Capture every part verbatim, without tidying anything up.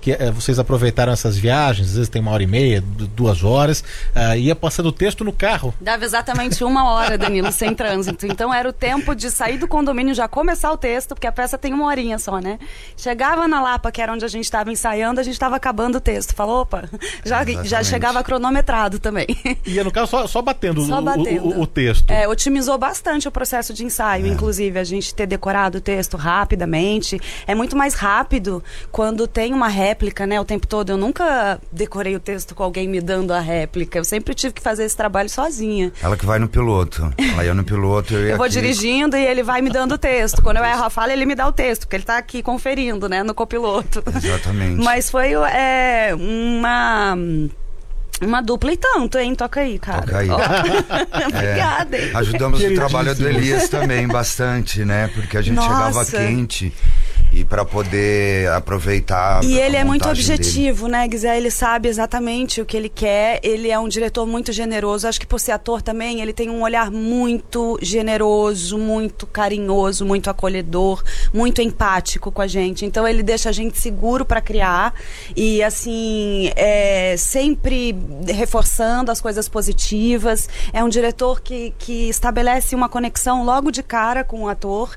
que uh, vocês aproveitaram essas viagens, às vezes tem uma hora e meia, duas horas, uh, ia passando o texto no carro. Dava exatamente uma hora, Danilo, sem trânsito. Então era o tempo de sair do condomínio, já começar o texto, porque a peça tem uma horinha só, né? Chegava na Lapa, que era onde a gente estava ensaiando, a gente estava acabando o texto. Falou, opa, já, já chegava cronometrado também. Ia no carro só, só batendo, só o, batendo. O, o, o texto. É, otimizou bastante o processo de ensaio, é. inclusive, a gente ter decorado o texto rapidamente. É muito mais rápido quando tem uma réplica, né, o tempo todo. Eu nunca decorei o texto com alguém me dando a réplica. Eu sempre tive que fazer esse trabalho sozinha. Ela que vai no piloto. Ela ia no piloto. Eu, ia eu vou aqui... dirigindo e ele vai me dando o texto. Quando eu erro a fala, ele me dá o texto, porque ele tá aqui conferindo, né, no copiloto. Exatamente. Mas foi é, uma... Uma dupla e tanto, hein? Toca aí, cara. Toca aí. Oh. Obrigada, hein? É, ajudamos o trabalho do Elias também bastante, né? Porque a gente Nossa. chegava quente e para poder aproveitar. E ele é muito montagem objetivo, dele. né, Guizé? Ele sabe exatamente o que ele quer. Ele é um diretor muito generoso. Acho que por ser ator também, ele tem um olhar muito generoso, muito carinhoso, muito acolhedor, muito empático com a gente. Então ele deixa a gente seguro para criar e, assim, é, sempre reforçando as coisas positivas. É um diretor que, que estabelece uma conexão logo de cara com o ator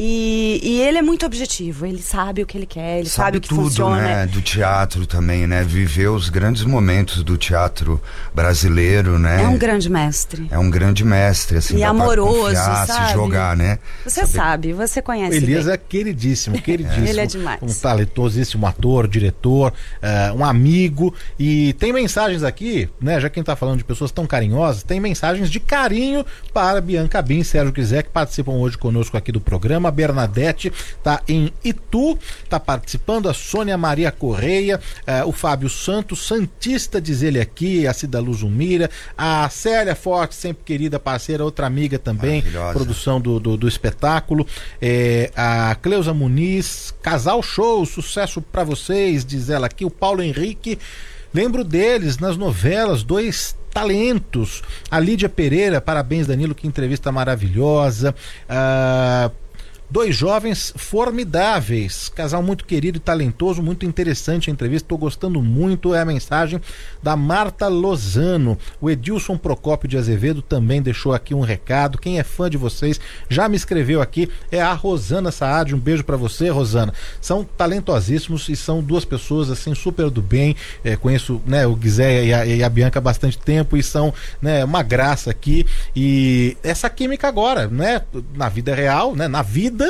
e, e ele é muito objetivo. Ele sabe o que ele quer, ele sabe, sabe o que tudo, funciona. Né? Do teatro também, né? Viveu os grandes momentos do teatro brasileiro, né? É um grande mestre. É um grande mestre, assim. E dá amoroso, pra confiar, sabe? Se jogar, né? Você Saber... sabe, você conhece. Elias bem. é queridíssimo, queridíssimo. Ele é demais. Um talentosíssimo ator, diretor, uh, um amigo. E tem mensagens aqui, né? Já quem tá falando de pessoas tão carinhosas, tem mensagens de carinho para Bianca Bin e Sérgio Guizé, que participam hoje conosco aqui do programa. A Bernadette tá em Itu, tá participando, a Sônia Maria Correia, uh, o Fábio Santos, Santista, diz ele aqui, a Cida Luzumira, a Célia Forte, sempre querida parceira, outra amiga também, produção do, do, do espetáculo, é, a Cleusa Muniz, Casal Show, sucesso pra vocês, diz ela aqui, o Paulo Henrique, lembro deles nas novelas, dois talentos, a Lídia Pereira, parabéns Danilo, que entrevista maravilhosa, a dois jovens formidáveis, casal muito querido e talentoso, muito interessante a entrevista, estou gostando muito, é a mensagem da Marta Lozano. O Edilson Procópio de Azevedo também deixou aqui um recado, quem é fã de vocês já me escreveu aqui, é a Rosana Saad, um beijo pra você, Rosana. São talentosíssimos e são duas pessoas assim super do bem, é, conheço, né, o Guizé e a, e a Bianca há bastante tempo e são, né, uma graça aqui e essa química agora, né, na vida real, né, na vida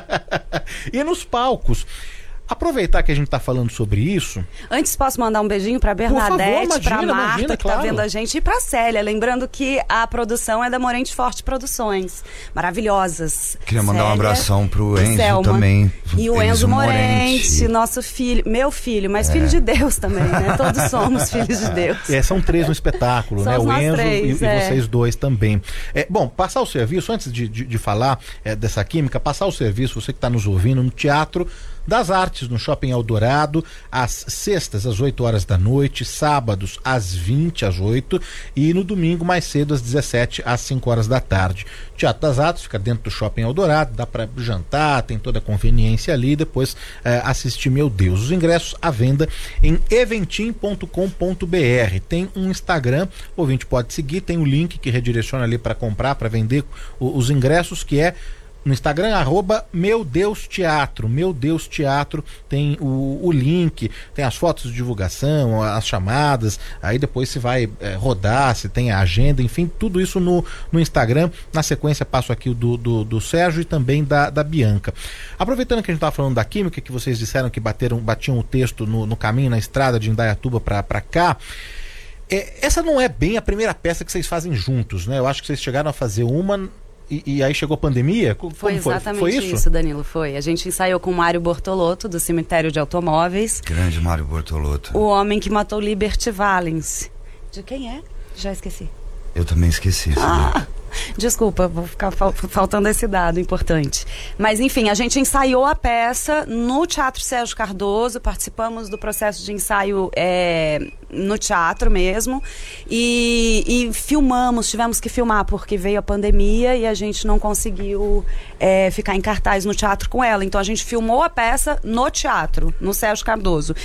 e nos palcos. Aproveitar que a gente tá falando sobre isso. Antes, posso mandar um beijinho pra Bernadette, pra Marta, imagina, que claro. tá vendo a gente, e pra Célia. Lembrando que a produção é da Morente Forte Produções. Maravilhosas. Queria mandar Célia, um abração pro Enzo Selma, também. E o Enzo, Enzo Morente, Morente, nosso filho, meu filho, mas é. filho de Deus também, né? Todos somos filhos de Deus. É, são três no espetáculo, né? O Enzo três, e, é. e vocês dois também. É, bom, passar o serviço, antes de, de, de falar é, dessa química, passar o serviço, você que tá nos ouvindo, no Teatro das Artes, no Shopping Eldorado, às sextas, às oito horas da noite, sábados, às vinte, às oito, e no domingo, mais cedo, às dezessete, às cinco horas da tarde. O Teatro das Artes fica dentro do Shopping Eldorado, dá para jantar, tem toda a conveniência ali, e depois é, assistir Meu Deus. Os ingressos à venda em eventim ponto com ponto br. Tem um Instagram, o ouvinte pode seguir, tem o link que redireciona ali para comprar, para vender o, os ingressos, que é no Instagram, arroba Meu Deus Teatro. Meu Deus Teatro tem o, o link, tem as fotos de divulgação, as chamadas, aí depois se vai é, rodar, se tem a agenda, enfim, tudo isso no, no Instagram. Na sequência passo aqui o do, do, do Sérgio e também da, da Bianca. Aproveitando que a gente estava falando da química, que vocês disseram que bateram, batiam o texto no, no caminho, na estrada de Indaiatuba para cá, é, essa não é bem a primeira peça que vocês fazem juntos, né? Eu acho que vocês chegaram a fazer uma... E, e aí chegou a pandemia? Como foi exatamente foi? Foi isso? isso, Danilo, foi. A gente ensaiou com o Mário Bortolotto, do Cemitério de Automóveis. Grande Mário Bortolotto. O homem que matou Liberty Valens. De quem é? Já esqueci. Eu também esqueci. Ah, desculpa, vou ficar fal- faltando esse dado importante. Mas enfim, a gente ensaiou a peça no Teatro Sérgio Cardoso, participamos do processo de ensaio é, no teatro mesmo, e, e filmamos, tivemos que filmar porque veio a pandemia e a gente não conseguiu é, ficar em cartaz no teatro com ela. Então a gente filmou a peça no teatro, no Sérgio Cardoso.